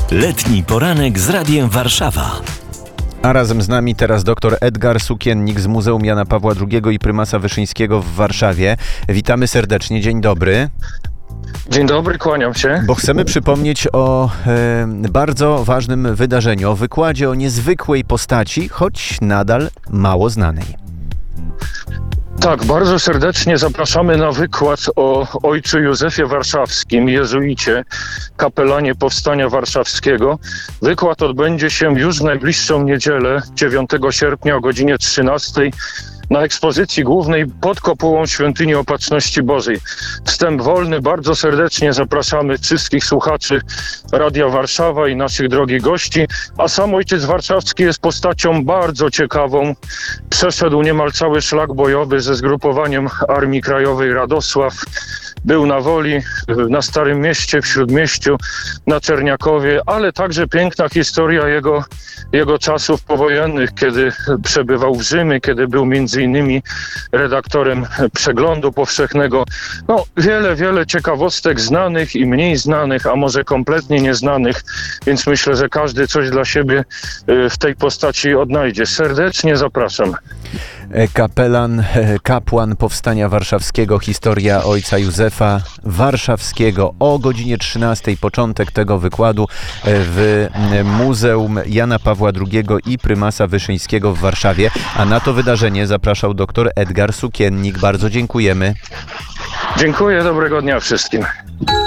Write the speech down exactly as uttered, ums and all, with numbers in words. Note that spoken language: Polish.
Letni poranek z Radiem Warszawa. A razem z nami teraz dr Edgar Sukiennik z Muzeum Jana Pawła drugiego i Prymasa Wyszyńskiego w Warszawie. Witamy serdecznie, dzień dobry. Dzień dobry, kłaniam się. Bo chcemy przypomnieć o e, bardzo ważnym wydarzeniu, o wykładzie o niezwykłej postaci, choć nadal mało znanej. Tak, bardzo serdecznie zapraszamy na wykład o ojcu Józefie Warszawskim, jezuicie, kapelanie Powstania Warszawskiego. Wykład odbędzie się już w najbliższą niedzielę, dziewiątego sierpnia o godzinie trzynastej na ekspozycji głównej pod kopułą Świątyni Opatrzności Bożej. Wstęp wolny, bardzo serdecznie zapraszamy wszystkich słuchaczy Radia Warszawa i naszych drogich gości, a sam ojciec Warszawski jest postacią bardzo ciekawą. Przeszedł niemal cały szlak bojowy ze zgrupowaniem Armii Krajowej Radosław. Był na woli, na Starym Mieście, w Śródmieściu, na Czerniakowie, ale także piękna historia jego, jego czasów powojennych, kiedy przebywał w Rzymie, kiedy był między innymi redaktorem Przeglądu Powszechnego. No, wiele, wiele ciekawostek znanych i mniej znanych, a może kompletnie nieznanych, więc myślę, że każdy coś dla siebie w tej postaci odnajdzie. Serdecznie zapraszam. Kapelan, kapłan Powstania Warszawskiego, historia ojca Józefa Warszawskiego o godzinie trzynastej, początek tego wykładu w Muzeum Jana Pawła drugiego i Prymasa Wyszyńskiego w Warszawie, a na to wydarzenie zapraszał dr Edgar Sukiennik. Bardzo dziękujemy. Dziękuję, dobrego dnia wszystkim.